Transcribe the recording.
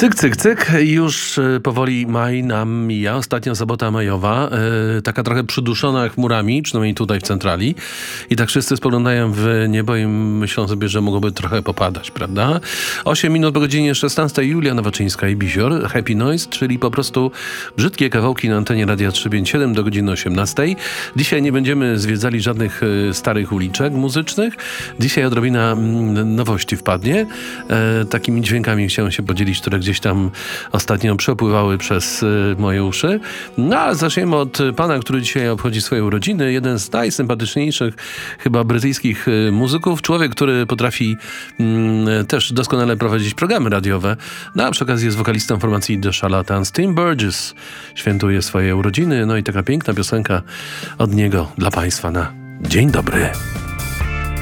Cyk, cyk, cyk. Już powoli maj nam mija. Ostatnia sobota majowa. Taka trochę przyduszona chmurami, przynajmniej tutaj w centrali. I tak wszyscy spoglądają w niebo i myślą sobie, że mogłoby trochę popadać, prawda? 8 minut po godzinie 16. Julia Nowaczyńska i Bizior. Happy Noise, czyli po prostu brzydkie kawałki na antenie Radia 357 do godziny 18. Dzisiaj nie będziemy zwiedzali żadnych starych uliczek muzycznych. Dzisiaj odrobina nowości wpadnie. Takimi dźwiękami chciałem się podzielić, które gdzieś tam ostatnio przepływały przez moje uszy. No a zaczniemy od pana, który dzisiaj obchodzi swoje urodziny. Jeden z najsympatyczniejszych chyba brytyjskich muzyków. Człowiek, który potrafi też doskonale prowadzić programy radiowe. No a przy okazji jest wokalistą formacji The Charlatans. Tim Burgess świętuje swoje urodziny. No i taka piękna piosenka od niego dla państwa na dzień dobry.